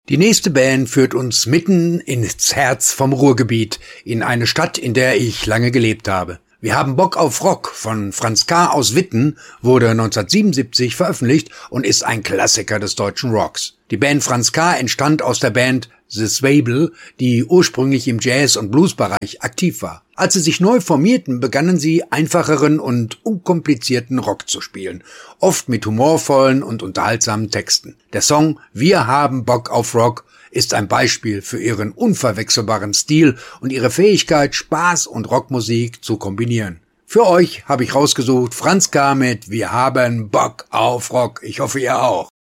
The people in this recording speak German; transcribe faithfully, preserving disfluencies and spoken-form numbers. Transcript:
Die nächste Band führt uns mitten ins Herz vom Ruhrgebiet, in eine Stadt, in der ich lange gelebt habe. Wir haben Bock auf Rock von Franz K. aus Witten, wurde neunzehnhundertsiebenundsiebzig veröffentlicht und ist ein Klassiker des deutschen Rocks. Die Band Franz K. entstand aus der Band The Swable, die ursprünglich im Jazz- und Bluesbereich aktiv war. Als sie sich neu formierten, begannen sie einfacheren und unkomplizierten Rock zu spielen, oft mit humorvollen und unterhaltsamen Texten. Der Song Wir haben Bock auf Rock ist ein Beispiel für ihren unverwechselbaren Stil und ihre Fähigkeit, Spaß und Rockmusik zu kombinieren. Für euch habe ich rausgesucht Franz K. mit Wir haben Bock auf Rock. Ich hoffe, ihr auch.